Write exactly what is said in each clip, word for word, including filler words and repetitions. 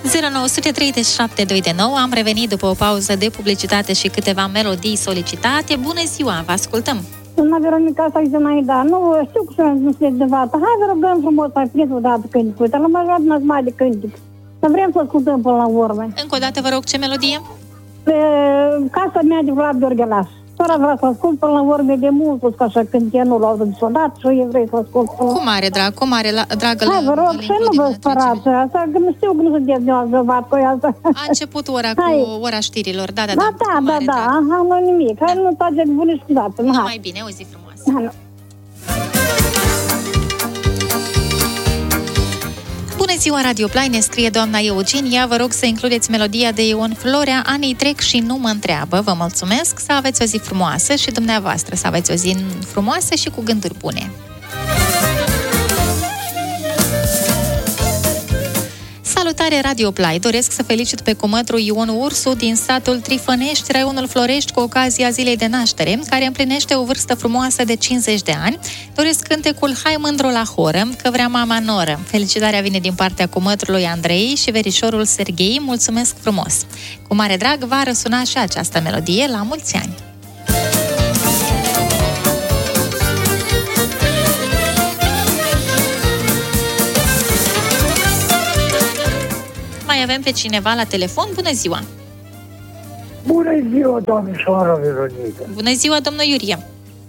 zero nouă trei șapte doi nouă. Am revenit după o pauză de publicitate și câteva melodii solicitate. Bună ziua, vă ascultăm! Doamna Veronica, asta zice mai da, nu știu că nu se dezvată. Hai vă rugăm frumos, mai prins o dată cântic. Uite, l-am ajutat n-ați mai de cântic. Să vrem să ascultăm până la urmă. Încă o dată vă rog, ce melodie? Pe Casa mea de Vlad Gheorghelaș. Doar vreau să ascult până la urmă de mult, că așa când e nu l-au zis odată și eu vrei să ascult până la urmă. Cu mare drag, cu mare la, dragă. Hai vă rog, să nu vă spărați. Asta, că nu știu că nu sunteți neoazăvat cu asta. A început ora cu Hai. ora știrilor, da, da, Da, da. da, da, da, aha, nu nimic. Hai, nu faceți bune și cu dată. Numai bine, o zi frumoasă. Da, nu. Bună ziua, Radio Play, ne scrie doamna Eugenia. Vă rog să includeți melodia de Ion Florea, Anii trec și nu mă întreabă. Vă mulțumesc, să aveți o zi frumoasă și dumneavoastră să aveți o zi frumoasă și cu gânduri bune. Salutare, Radio Play! Doresc să felicit pe cumătru Ion Ursu din satul Trifănești, raionul Florești, cu ocazia zilei de naștere, care împlinește o vârstă frumoasă de cincizeci de ani. Doresc cântecul Hai mândru la horă, că vrea mama noră. Felicitarea vine din partea cumătrului Andrei și verișorul Serghei. Mulțumesc frumos! Cu mare drag va răsuna și această melodie la mulți ani! Mai avem pe cineva la telefon. Bună ziua! Bună ziua, doamnișoara Veronica! Bună ziua, domnul Iurie!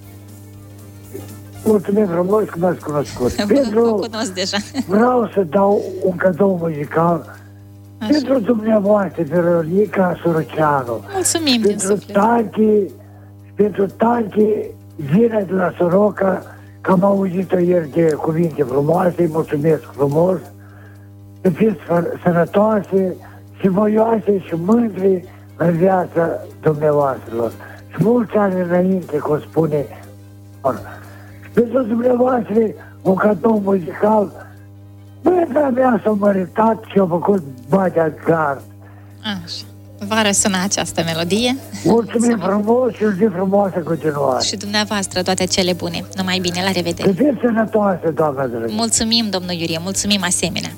Mulțumesc frumos că m-ați cunoscut. Pentru... Vă cunosc deja. Vreau să dau un cadou muzical Așa. pentru dumneavoastră, Veronica Soroceanu. Mulțumim din Pentru Tanti, pentru Tanti Zina de la Soroca, că am auzit-o ieri de cuvinte frumoase, îi mulțumesc frumos. Să fiți sănătoase și voioase și mândri în viața dumneavoastră. Și mulți ani înainte, cum spune. Și pentru dumneavoastră un cadou muzical, băieta mea s-a măritat și a făcut Badea Gard. Așa. Va răsuna această melodie. Mulțumim frumos și o zi frumoasă continuare. Și dumneavoastră toate cele bune. Numai bine, la revedere. Să fiți sănătoase, doamna dragă. Mulțumim, domnul Iurie, mulțumim asemenea.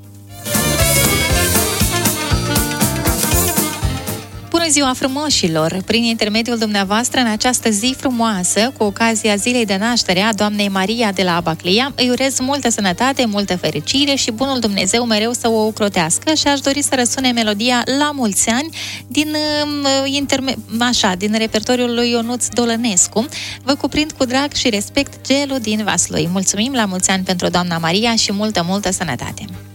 Bună ziua, frumoșilor! Prin intermediul dumneavoastră, în această zi frumoasă, cu ocazia zilei de naștere a doamnei Maria de la Abaclia, îi urez multă sănătate, multă fericire și bunul Dumnezeu mereu să o ocrotească și aș dori să răsune melodia La mulți ani din, interme- așa, din repertoriul lui Ionuț Dolănescu. Vă cuprind cu drag și respect Gelu din Vaslui. Mulțumim, la mulți ani pentru doamna Maria și multă, multă sănătate!